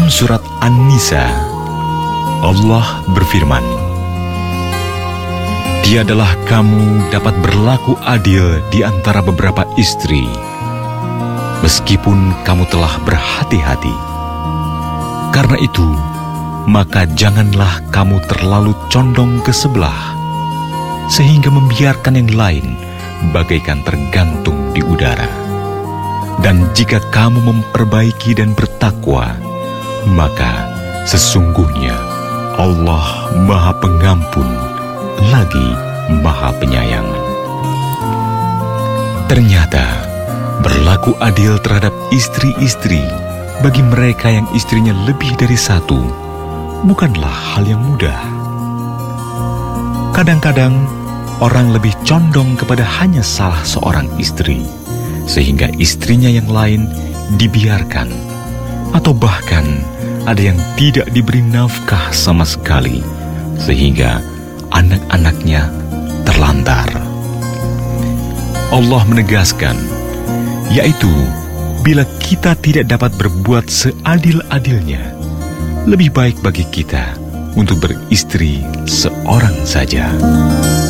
Dalam surat An-Nisa, Allah berfirman, "Tiadalah kamu dapat berlaku adil di antara beberapa istri, meskipun kamu telah berhati-hati. Karena itu, maka janganlah kamu terlalu condong ke sebelah, sehingga membiarkan yang lain bagaikan tergantung di udara. Dan jika kamu memperbaiki dan bertakwa, maka sesungguhnya Allah Maha Pengampun lagi Maha Penyayang." Ternyata berlaku adil terhadap istri-istri bagi mereka yang istrinya lebih dari satu bukanlah hal yang mudah. Kadang-kadang orang lebih condong kepada hanya salah seorang istri, sehingga istrinya yang lain dibiarkan, atau bahkan ada yang tidak diberi nafkah sama sekali, sehingga anak-anaknya terlantar. Allah menegaskan, yaitu bila kita tidak dapat berbuat seadil-adilnya, lebih baik bagi kita untuk beristri seorang saja.